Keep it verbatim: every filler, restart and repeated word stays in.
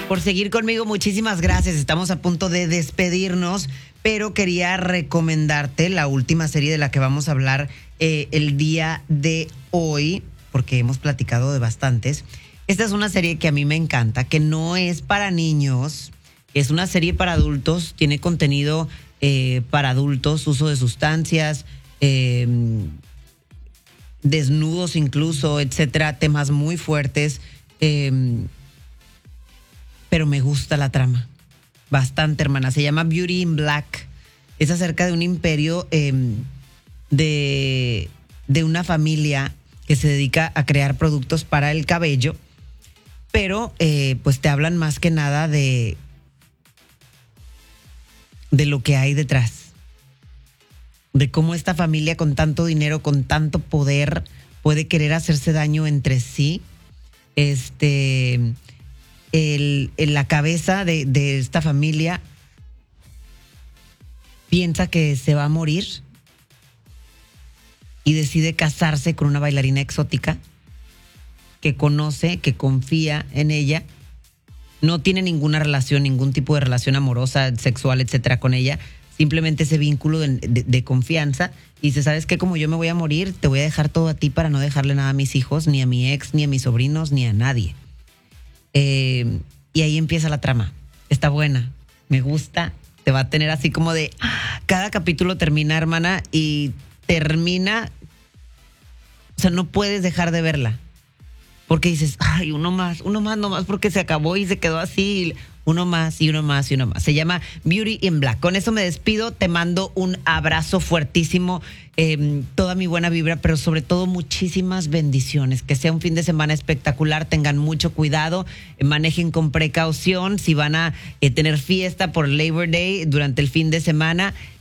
por seguir conmigo. Muchísimas gracias. Estamos a punto de despedirnos, pero quería recomendarte la última serie de la que vamos a hablar eh, el día de hoy, porque hemos platicado de bastantes. Esta es una serie que a mí me encanta, que no es para niños, es una serie para adultos, tiene contenido eh, para adultos, uso de sustancias, eh, desnudos incluso, etcétera, temas muy fuertes. Eh, pero me gusta la trama bastante, hermana. Se llama Beauty in Black. Es acerca de un imperio eh, de, de una familia que se dedica a crear productos para el cabello, pero eh, pues te hablan más que nada de, de lo que hay detrás. De cómo esta familia con tanto dinero, con tanto poder, puede querer hacerse daño entre sí. Este... El, el, la cabeza de, de esta familia piensa que se va a morir y decide casarse con una bailarina exótica que conoce, que confía en ella. No tiene ninguna relación, ningún tipo de relación amorosa, sexual, etcétera, con ella. Simplemente ese vínculo de, de, de confianza. Y dice, ¿sabes qué? Como yo me voy a morir, te voy a dejar todo a ti para no dejarle nada a mis hijos, ni a mi ex, ni a mis sobrinos, ni a nadie. Eh, y ahí empieza la trama. Está buena, me gusta. Te va a tener así como de... Cada capítulo termina, hermana, y termina... O sea, no puedes dejar de verla. Porque dices, ay, uno más, uno más, no más, porque se acabó y se quedó así. Uno más y uno más y uno más. Se llama Beauty in Black. Con eso me despido. Te mando un abrazo fuertísimo. Eh, toda mi buena vibra, pero sobre todo muchísimas bendiciones. Que sea un fin de semana espectacular. Tengan mucho cuidado. Eh, manejen con precaución. Si van a eh, tener fiesta por Labor Day durante el fin de semana,